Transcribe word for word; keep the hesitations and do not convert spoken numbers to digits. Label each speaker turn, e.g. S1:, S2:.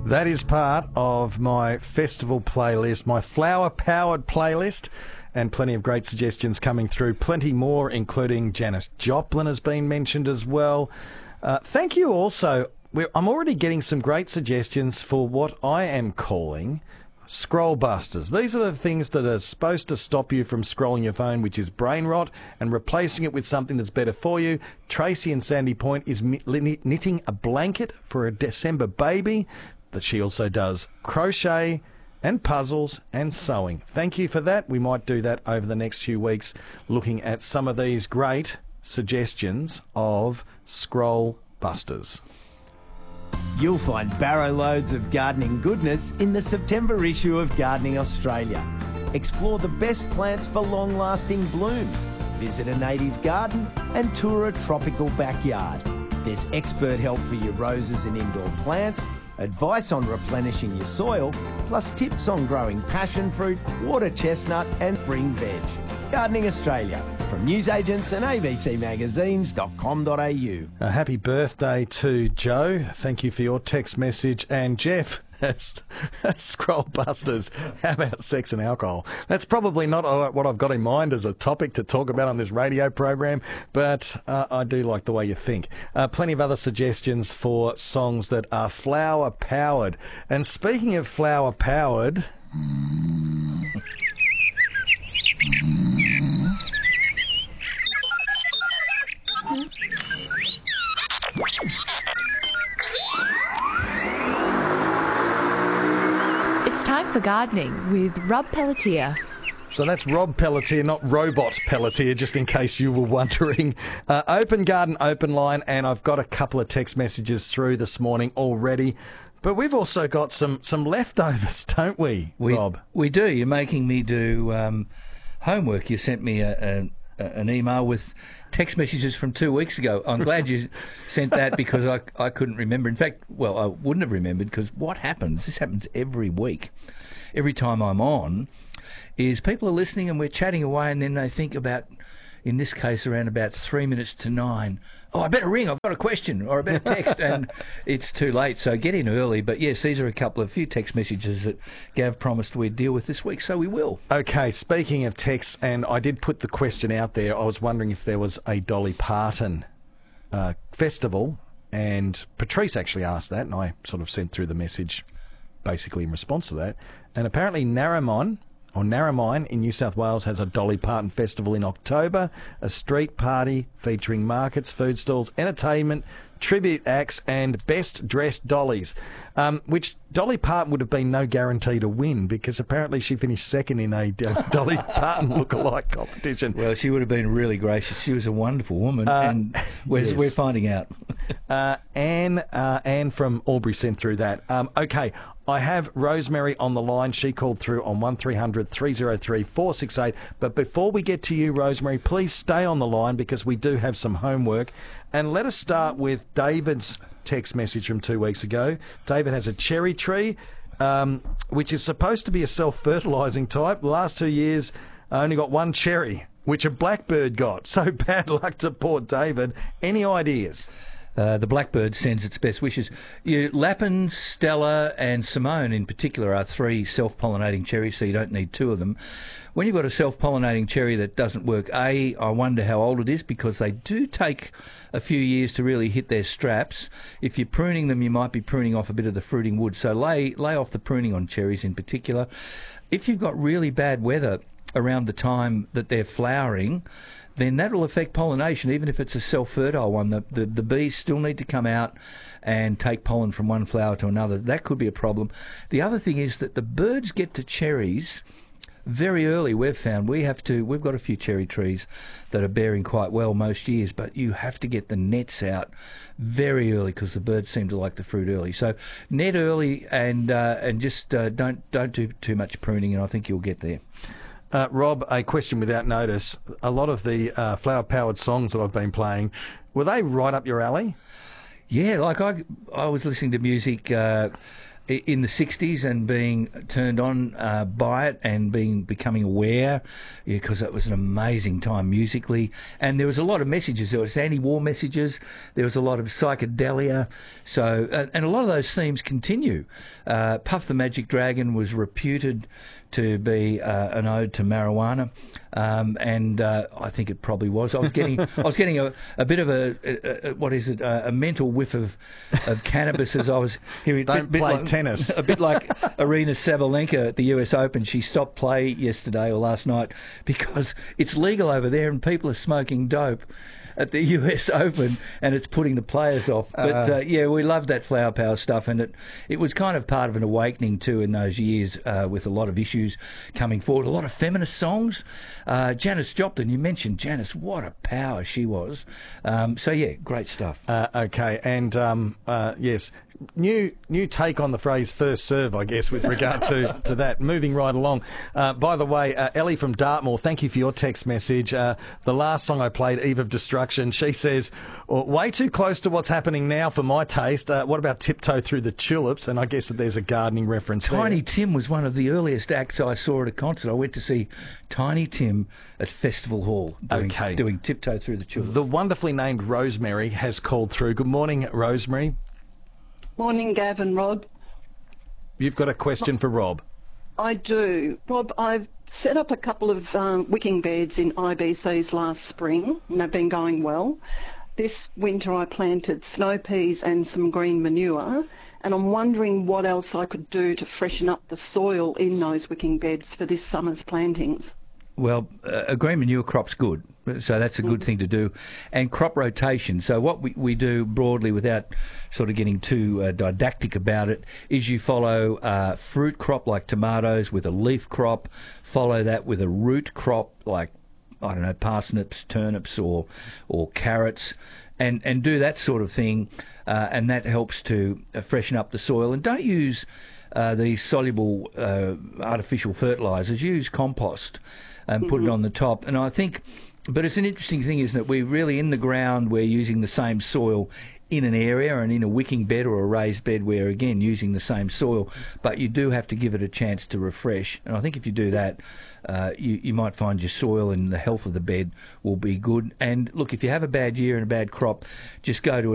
S1: That is part of my festival playlist, my flower-powered playlist, and plenty of great suggestions coming through. Plenty more, including Janis Joplin has been mentioned as well. Uh, thank you also. We're, I'm already getting some great suggestions for what I am calling scroll busters. These are the things that are supposed to stop you from scrolling your phone, which is brain rot, and replacing it with something that's better for you. Tracy in Sandy Point is knitting a blanket for a December baby. That she also does crochet and puzzles and sewing. Thank you for that. We might do that over the next few weeks, looking at some of these great suggestions of scroll busters.
S2: You'll find barrow loads of gardening goodness in the September issue of Gardening Australia. Explore the best plants for long-lasting blooms. Visit a native garden and tour a tropical backyard. There's expert help for your roses and indoor plants, advice on replenishing your soil, plus tips on growing passion fruit, water chestnut and spring veg. Gardening Australia, from newsagents and a b c magazines dot com dot a u.
S1: A happy birthday to Joe. Thank you for your text message. And Jeff, scroll busters. How about sex and alcohol? That's probably not what I've got in mind as a topic to talk about on this radio program, but uh, I do like the way you think. Uh, plenty of other suggestions for songs that are flower powered. And speaking of flower powered,
S3: it's time for gardening with Rob Pelletier.
S1: So that's Rob Pelletier, not Robot Pelletier, just in case you were wondering. Uh, open garden, open line, and I've got a couple of text messages through this morning already. But we've also got some, some leftovers, don't we,
S4: we,
S1: Rob?
S4: We do. You're making me do um, homework. You sent me a, a, a, an email with text messages from two weeks ago. I'm glad you sent that because I, I couldn't remember. In fact, well, I wouldn't have remembered because what happens, this happens every week, every time I'm on, is people are listening and we're chatting away and then they think about, in this case, around about three minutes to nine, oh, I better ring, I've got a question, or I better text, and it's too late. So get in early. But yes, these are a couple of few text messages that Gav promised we'd deal with this week, so we will.
S1: Okay, speaking of texts, and I did put the question out there, I was wondering if there was a Dolly Parton uh, festival, and Patrice actually asked that, and I sort of sent through the message basically in response to that. And apparently Narromine, or Narromine in New South Wales has a Dolly Parton festival in October, a street party featuring markets, food stalls, entertainment, tribute acts and best dressed dollies, um, which Dolly Parton would have been no guarantee to win because apparently she finished second in a Dolly Parton lookalike competition.
S4: Well, she would have been really gracious. She was a wonderful woman, uh, and we're, yes. we're finding out.
S1: uh, Anne, uh, Anne from Albury sent through that. Um, okay, I have Rosemary on the line. She called through on one three hundred three oh three four six eight. But before we get to you, Rosemary, please stay on the line because we do have some homework. And let us start with David's text message from two weeks ago. David has a cherry tree, um, which is supposed to be a self-fertilising type. The last two years, I only got one cherry, which a blackbird got. So bad luck to poor David. Any ideas?
S4: Uh, the blackbird sends its best wishes. You, Lapin, Stella and Simone in particular are three self-pollinating cherries, so you don't need two of them. When you've got a self-pollinating cherry that doesn't work, A, I wonder how old it is because they do take a few years to really hit their straps. If you're pruning them, you might be pruning off a bit of the fruiting wood, so lay, lay off the pruning on cherries in particular. If you've got really bad weather around the time that they're flowering, then that will affect pollination, even if it's a self-fertile one. The, the, the bees still need to come out and take pollen from one flower to another. That could be a problem. The other thing is that the birds get to cherries very early. We've found we have to, we've got a few cherry trees that are bearing quite well most years, but you have to get the nets out very early because the birds seem to like the fruit early. So net early and uh, and just uh, don't don't do too much pruning, and I think you'll get there.
S1: Uh, Rob, a question without notice. A lot of the uh, flower-powered songs that I've been playing, were they right up your alley?
S4: Yeah, like I, I was listening to music uh, i- in the sixties and being turned on uh, by it and being becoming aware, because it was an amazing time musically. And there was a lot of messages. There was anti-war messages. There was a lot of psychedelia. So, uh, and a lot of those themes continue. Uh, Puff the Magic Dragon was reputed to be uh, an ode to marijuana, um, and uh, I think it probably was. I was getting, I was getting a, a bit of a, a, a what is it, a, a mental whiff of, of cannabis as I was hearing.
S1: Don't
S4: bit,
S1: play
S4: bit like,
S1: tennis.
S4: A bit like Arina Sabalenka at the U S Open. She stopped play yesterday or last night because it's legal over there and people are smoking dope at the U S Open, and it's putting the players off. But uh, uh, yeah, we loved that flower power stuff, and it it was kind of part of an awakening too in those years, uh, with a lot of issues coming forward, a lot of feminist songs. Uh, Janis Joplin, you mentioned Janis, what a power she was. Um, so yeah, great stuff.
S1: Uh, okay, and um, uh, yes, new new take on the phrase first serve, I guess, with regard to, to that. Moving right along. Uh, by the way, uh, Ellie from Dartmoor, thank you for your text message. Uh, the last song I played, Eve of Destruction, she says, oh, way too close to what's happening now for my taste. Uh, what about Tiptoe Through the Tulips? And I guess that there's a gardening reference
S4: Tiny
S1: there.
S4: Tim was one of the earliest acts I saw at a concert. I went to see Tiny Tim at Festival Hall doing,
S1: Okay.
S4: doing Tiptoe Through the Tulips.
S1: The wonderfully named Rosemary has called through. Good morning, Rosemary.
S5: Morning, Gav and Rob.
S1: You've got a question for Rob.
S5: I do. Rob, I've set up a couple of um, wicking beds in I B Cs last spring, and they've been going well. This winter I planted snow peas and some green manure, and I'm wondering what else I could do to freshen up the soil in those wicking beds for this summer's plantings.
S4: Well, uh, a green manure crop's good, so that's a good thing to do. And crop rotation. So what we, we do broadly, without sort of getting too uh, didactic about it, is you follow uh, fruit crop like tomatoes with a leaf crop, follow that with a root crop like, I don't know, parsnips, turnips or or carrots, and, and do that sort of thing, uh, and that helps to uh, freshen up the soil. And don't use uh, these soluble uh, artificial fertilisers, use compost and put it on the top. And I think, but it's an interesting thing, isn't it? We're really in the ground, we're using the same soil in an area, and in a wicking bed or a raised bed, we're again using the same soil, but you do have to give it a chance to refresh. And I think if you do that, uh, you, you might find your soil and the health of the bed will be good. And look, if you have a bad year and a bad crop, just go to a